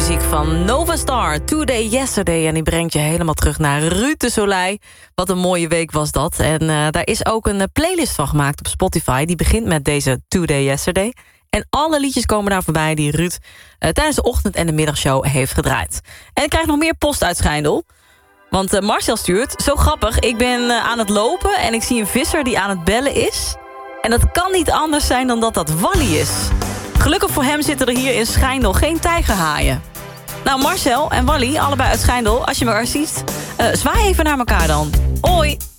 muziek van Nova Star, Today Yesterday. En die brengt je helemaal terug naar Ruud de Soleil. Wat een mooie week was dat. En daar is ook een playlist van gemaakt op Spotify. Die begint met deze Today Yesterday. En alle liedjes komen daar voorbij die Ruud tijdens de ochtend- en de middagshow heeft gedraaid. En ik krijg nog meer post uit Schijndel. Want Marcel stuurt, zo grappig, ik ben aan het lopen en ik zie een visser die aan het bellen is. En dat kan niet anders zijn dan dat Wally is. Gelukkig voor hem zitten er hier in Schijndel geen tijgerhaaien. Nou, Marcel en Wally, allebei uit Schijndel, als je elkaar ziet, zwaai even naar elkaar dan. Hoi!